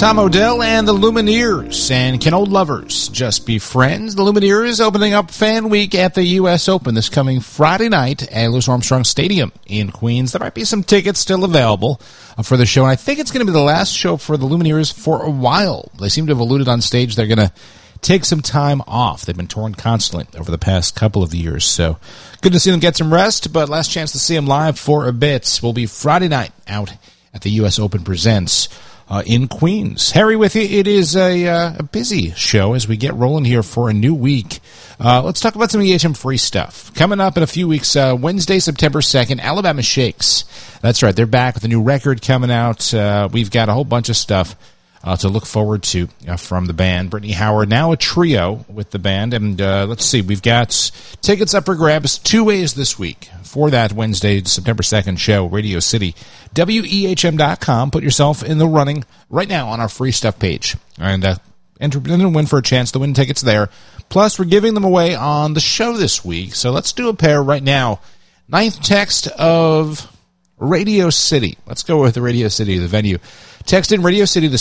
Tom Odell and the Lumineers. And can old lovers just be friends? The Lumineers opening up Fan Week at the U.S. Open this coming Friday night at Louis Armstrong Stadium in Queens. There might be some tickets still available for the show, and I think it's going to be the last show for the Lumineers for a while. They seem to have alluded on stage they're going to take some time off. They've been touring constantly over the past couple of years, so good to see them get some rest, but last chance to see them live for a bit will be Friday night out at the U.S. Open Presents in Queens. Harry with you. It is a busy show as we get rolling here for a new week. Let's talk about some EHM free stuff. Coming up in a few weeks, Wednesday, September 2nd, Alabama Shakes. That's right, they're back with a new record coming out. We've got a whole bunch of stuff to look forward to from the band. Brittany Howard, now a trio with the band. And let's see, we've got tickets up for grabs 2 ways this week for that Wednesday, September 2nd show, Radio City. WEHM.com. Put yourself in the running right now on our free stuff page. And enter and win for a chance to win tickets there. Plus, we're giving them away on the show this week. So let's do a pair right now. Ninth text of Radio City. Let's go with the Radio City, the venue. Text in Radio City to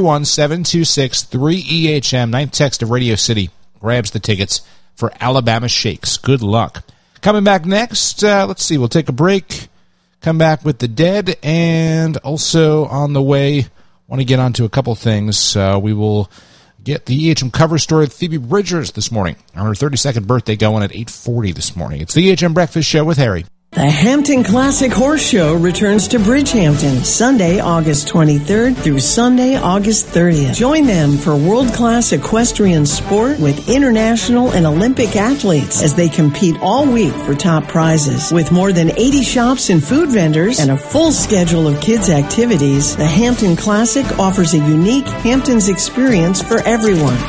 631-726-3EHM. Ninth text of Radio City grabs the tickets for Alabama Shakes. Good luck. Coming back next, let's see, we'll take a break, come back with the Dead, and also on the way, want to get onto a couple things. We will get the EHM cover story of Phoebe Bridgers this morning on her 32nd birthday going at 8:40 this morning. It's the EHM Breakfast Show with Harry. The Hampton Classic Horse Show returns to Bridgehampton Sunday, August 23rd through Sunday, August 30th. Join them for world-class equestrian sport with international and Olympic athletes as they compete all week for top prizes. With more than 80 shops and food vendors and a full schedule of kids' activities, the Hampton Classic offers a unique Hamptons experience for everyone.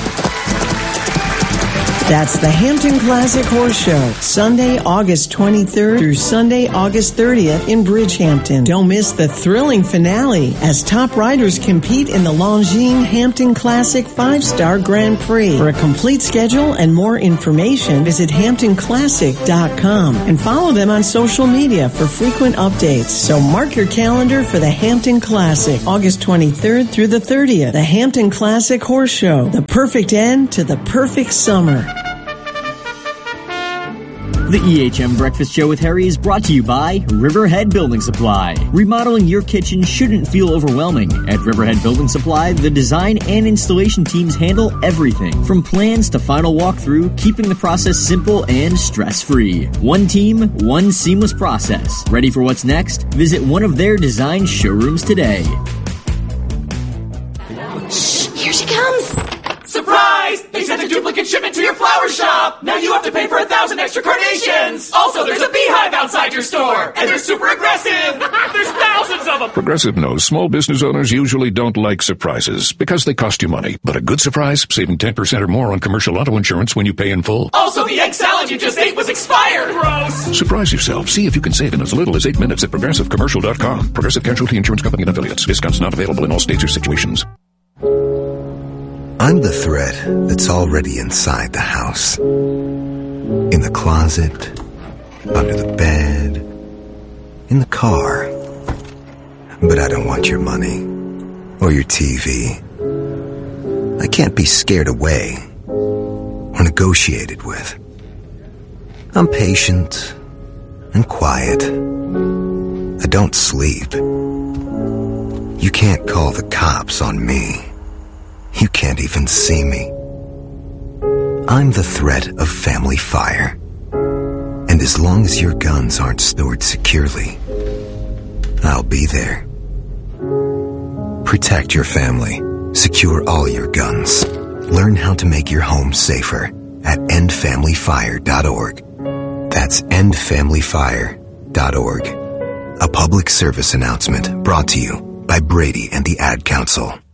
That's the Hampton Classic Horse Show, Sunday, August 23rd through Sunday, August 30th in Bridgehampton. Don't miss the thrilling finale as top riders compete in the Longines Hampton Classic 5-Star Grand Prix. For a complete schedule and more information, visit HamptonClassic.com and follow them on social media for frequent updates. So mark your calendar for the Hampton Classic, August 23rd through the 30th. The Hampton Classic Horse Show, the perfect end to the perfect summer. The EHM Breakfast Show with Harry is brought to you by Riverhead Building Supply. Remodeling your kitchen shouldn't feel overwhelming. At Riverhead Building Supply, the design and installation teams handle everything from plans to final walkthrough, keeping the process simple and stress-free. One team, one seamless process. Ready for what's next? Visit one of their design showrooms today. Shh! Here she comes! Surprise! They sent a duplicate shipment to your flower shop! Now you have to pay for 1,000 extra carnations! Also, there's a beehive outside your store! And they're super aggressive! There's thousands of them! Progressive knows small business owners usually don't like surprises because they cost you money. But a good surprise, saving 10% or more on commercial auto insurance when you pay in full. Also, the egg salad you just ate was expired! Gross! Surprise yourself. See if you can save in as little as 8 minutes at ProgressiveCommercial.com. Progressive Casualty Insurance Company and Affiliates. Discounts not available in all states or situations. I'm the thread that's already inside the house. In the closet, under the bed, in the car. But I don't want your money or your TV. I can't be scared away or negotiated with. I'm patient and quiet. I don't sleep. You can't call the cops on me. You can't even see me. I'm the threat of family fire. And as long as your guns aren't stored securely, I'll be there. Protect your family. Secure all your guns. Learn how to make your home safer at endfamilyfire.org. That's endfamilyfire.org. A public service announcement brought to you by Brady and the Ad Council.